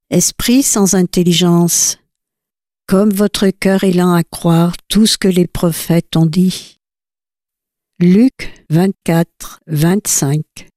Esprit sans intelligence, comme votre cœur est lent à croire tout ce que les prophètes ont dit. Luc 24, 25.